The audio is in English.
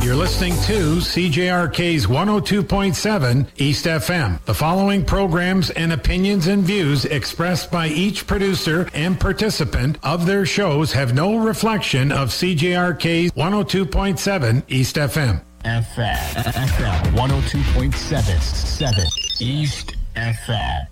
You're listening to CJRK's 102.7 East FM. The following programs and opinions and views expressed by each producer and participant of their shows have no reflection of CJRK's 102.7 East FM. FM 102.7 East FM.